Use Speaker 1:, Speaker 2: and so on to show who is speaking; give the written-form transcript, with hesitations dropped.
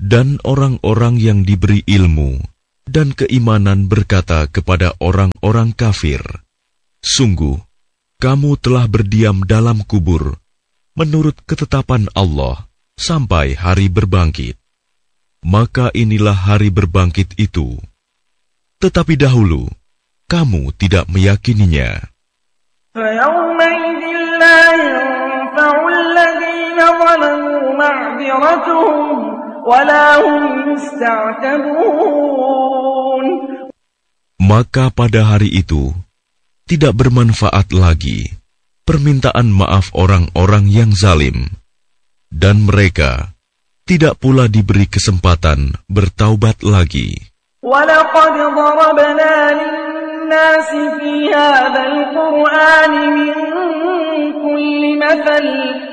Speaker 1: Dan orang-orang yang diberi ilmu dan keimanan berkata kepada orang-orang kafir, "Sungguh, kamu telah berdiam dalam kubur menurut ketetapan Allah sampai hari berbangkit. Maka inilah hari berbangkit itu. Tetapi dahulu, kamu tidak meyakininya." Maka pada hari itu, tidak bermanfaat lagi permintaan maaf orang-orang yang zalim, dan mereka tidak pula diberi kesempatan bertaubat lagi.
Speaker 2: وَلَقَدْ ضَرَبْنَا لِلنَّاسِ فِي هَذَا الْقُرْآنِ مِنْ كُلِّ مَثَلٍ